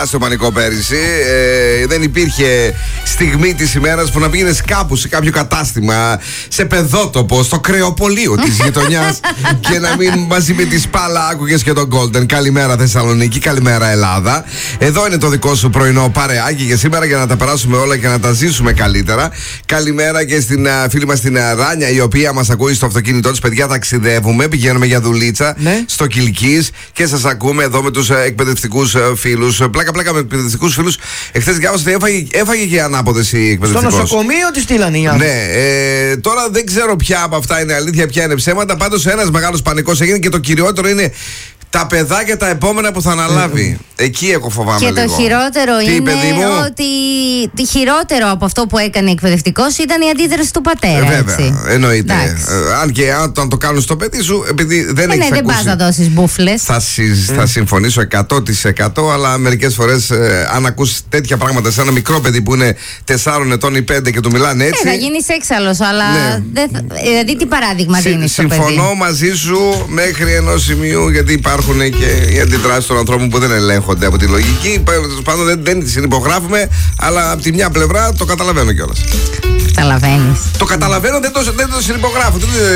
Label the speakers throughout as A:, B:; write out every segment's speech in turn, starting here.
A: Στο πανικό πέρυσι δεν υπήρχε στιγμή της ημέρας που να πήγαινες κάπου σε κάποιο κατάστημα, σε παιδότοπο, στο κρεοπολείο της γειτονιάς και να μην μαζί με τη Σπάλα άκουγες και τον Golden. Καλημέρα Θεσσαλονίκη, καλημέρα Ελλάδα. Εδώ είναι το δικό σου πρωινό παρεάκι για σήμερα για να τα περάσουμε όλα και να τα ζήσουμε καλύτερα. Καλημέρα και στην φίλη μας την Ράνια, η οποία μας ακούει στο αυτοκίνητό της. Παιδιά, ταξιδεύουμε, πηγαίνουμε για δουλίτσα στο Κιλκής και σας ακούμε εδώ με τους εκπαιδευτικούς φίλους. Πλάκα με εκπαιδευτικούς φίλους. Εχθές διάβασα ότι έφαγε και ανάποδες η εκπαιδευτικός.
B: Στο νοσοκομείο τη στείλανε οι άνθρωποι.
A: Ναι, τώρα δεν ξέρω ποια από αυτά είναι αλήθεια, ποια είναι ψέματα. Πάντως ένας μεγάλος πανικός έγινε και το κυριότερο είναι τα παιδάκια τα επόμενα που θα αναλάβει. Εκεί εγώ φοβάμαι
C: και
A: λίγο.
C: Και το χειρότερο είναι ότι το χειρότερο από αυτό που έκανε η εκπαιδευτικός ήταν η αντίδραση του πατέρα.
A: Βέβαια, εννοείται. Αν και αν το κάνουν στο παιδί σου, επειδή δεν έχεις ακούσει.
C: Δεν πας να δώσεις μπούφλες.
A: Θα συμφωνήσω 100%, αλλά μερικές φορές αν ακούσεις τέτοια πράγματα σε ένα μικρό παιδί που είναι 4 ετών ή 5 και του μιλάνε έτσι.
C: Θα γίνεις έξαλλος, αλλά. Δηλαδή, τι παράδειγμα δίνεις στο παιδί.
A: Συμφωνώ μαζί σου μέχρι ενός σημείου, γιατί υπάρχουν και οι αντιδράσεις των ανθρώπων που δεν ελέγχονται από τη λογική. Πάντων δεν τις υπογράφουμε, αλλά από τη μια πλευρά το καταλαβαίνω κιόλας.
C: Καταλαβαίνεις.
A: Το καταλαβαίνω, δεν το συνυπογράφω.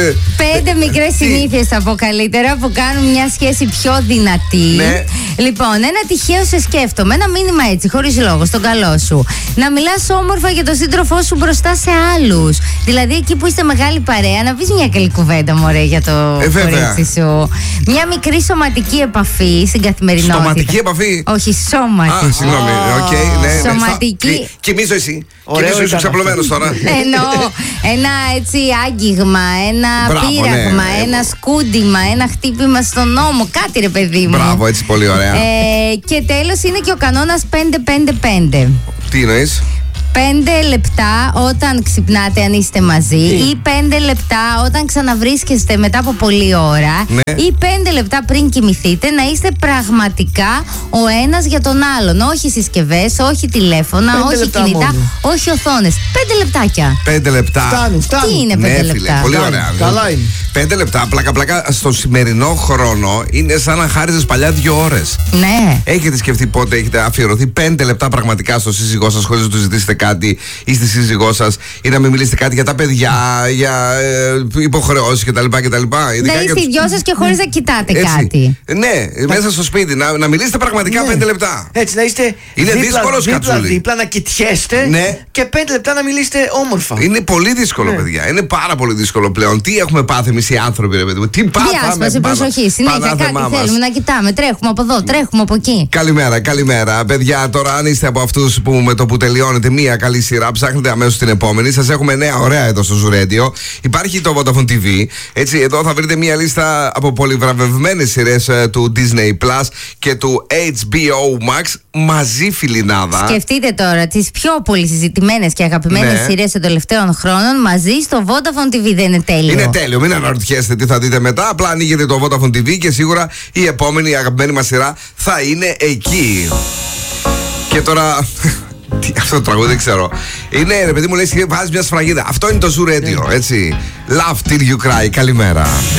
C: 5 μικρές συνήθειες θα πω καλύτερα που κάνουν μια σχέση πιο δυνατή.
A: Ναι.
C: Λοιπόν, ένα τυχαίο σε σκέφτομαι, ένα μήνυμα έτσι, χωρίς λόγο, στον καλό σου. Να μιλάς όμορφα για τον σύντροφό σου μπροστά σε άλλους. Δηλαδή, εκεί που είστε μεγάλη παρέα, να πεις μια καλή κουβέντα, μωρέ, για το κορίτσι σου. Μια μικρή σωματική επαφή στην καθημερινότητα.
A: Στοματική επαφή.
C: Όχι, σώματη.
A: Συγγνώμη, ναι.
C: Σωματική.
A: Κοιμήσω εσύ. Κοιμήσω είσαι ξαπλωμένος τώρα.
C: Εννοώ ένα έτσι άγγιγμα, ένα πείραγμα, ένα σκούντιμα, ένα χτύπημα στον ώμο. Κάτι ρε παιδί μου.
A: Μπράβο, έτσι πολύ ωραία.
C: Και τέλος είναι και ο κανόνας 5-5-5.
A: Τι εννοείς?
C: 5 λεπτά όταν ξυπνάτε αν είστε μαζί, ή 5 λεπτά όταν ξαναβρίσκεστε μετά από πολλή ώρα, ή 5 λεπτά πριν κοιμηθείτε, να είστε πραγματικά ο ένας για τον άλλον. Όχι συσκευές, όχι τηλέφωνα, όχι κινητά, μόνο. Όχι οθόνες. 5 λεπτάκια.
A: 5 λεπτά.
B: Φτάνουν.
C: Τι είναι 5 λεπτά?
A: Φίλε, πολύ ωραία.
B: Καλά είναι.
A: 5 λεπτά, πλάκα, στο σημερινό χρόνο είναι σαν να χάριζες παλιά 2 ώρες.
C: Ναι.
A: Έχετε σκεφτεί πότε έχετε αφιερωθεί 5 λεπτά πραγματικά στο σύζυγό σας χωρίς να του ζητήσετε κάτι ή στη σύζυγό σας, ή να μην μιλήσετε κάτι για τα παιδιά, για υποχρεώσεις κτλ. Να
C: είστε οι δυο σας και χωρίς να κοιτάτε κάτι.
A: Ναι, μέσα στο σπίτι. Να μιλήσετε πραγματικά 5 λεπτά.
B: Έτσι, να είστε δίπλα να κοιτιέστε και 5 λεπτά να μιλήσετε όμορφα.
A: Είναι πολύ δύσκολο, παιδιά. Είναι πάρα πολύ δύσκολο πλέον. Τι έχουμε πάθει εμείς οι άνθρωποι, ρε παιδί? Τι πάθαμε?
C: Διάσπαση προσοχή. Συνέχεια κάτι θέλουμε να κοιτάμε. Τρέχουμε από εδώ, τρέχουμε από εκεί.
A: Καλημέρα. Παιδιά, τώρα αν είστε από αυτούς που με το που τελειώνετε μία καλή σειρά, ψάχνετε αμέσως την επόμενη. Σας έχουμε νέα ωραία εδώ στο Zoo Radio. Υπάρχει το Vodafone TV. Έτσι, εδώ θα βρείτε μία λίστα από πολυβραβευμένες σειρές του Disney Plus και του HBO Max μαζί, φιλινάδα.
C: Σκεφτείτε τώρα τις πιο πολύ συζητημένες και αγαπημένες σειρές των τελευταίων χρόνων μαζί στο Vodafone TV. Δεν είναι τέλειο?
A: Είναι τέλειο. Μην αναρωτιέστε τι θα δείτε μετά. Απλά ανοίγετε το Vodafone TV και σίγουρα η επόμενη αγαπημένη μας σειρά θα είναι εκεί. Και τώρα. Αυτό το τραγούδι δεν ξέρω. Είναι, ρε παιδί μου, λέει, βάζει μια σφραγίδα. Αυτό είναι το Zoo Radio, έτσι. Love till you cry. Καλημέρα.